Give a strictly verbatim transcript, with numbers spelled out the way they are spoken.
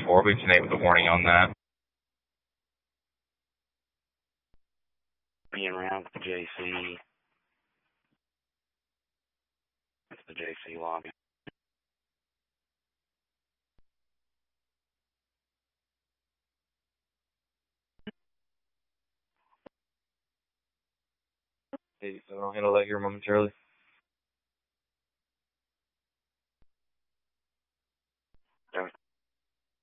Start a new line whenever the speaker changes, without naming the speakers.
before. We can enable the warning on that.
Being around with the J C. That's the J C lobby.
Hey, so I'll handle that here momentarily.